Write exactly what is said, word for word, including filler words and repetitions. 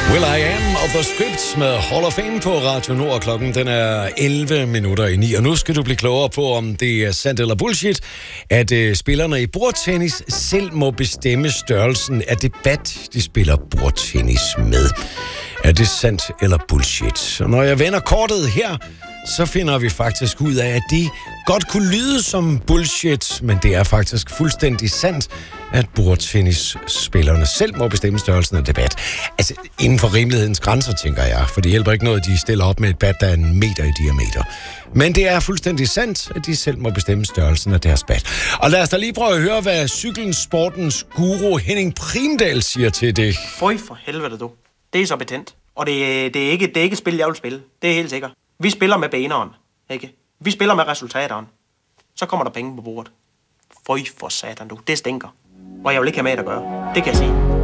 Will I Am of the Scripts med Hall of Fame på Radio Nord. Klokken den er elleve minutter i ni, og nu skal du blive klogere på, om det er sandt eller bullshit, at uh, spillerne i bordtennis selv må bestemme størrelsen af det bat, de spiller bordtennis med. Er det sandt eller bullshit? Og når jeg vender kortet her, så finder vi faktisk ud af, at det godt kunne lyde som bullshit, men det er faktisk fuldstændig sandt, at bordtennisspillerne selv må bestemme størrelsen af det bat. Altså, inden for rimelighedens grænser, tænker jeg, for det hjælper ikke noget, at de stiller op med et bat, der er en meter i diameter. Men det er fuldstændig sandt, at de selv må bestemme størrelsen af deres bat. Og lad os da lige prøve at høre, hvad cykelens sportens guru Henning Primdahl siger til det. Føj for helvede, du. Det er så betændt. Og det, det, er ikke, det er ikke spil, jeg vil spille. Det er helt sikkert. Vi spiller med baneren, ikke? Vi spiller med resultaterne. Så kommer der penge på bordet. Føj for satan, du. Det stinker. Og jeg vil ikke have med at gøre. Det kan jeg sige.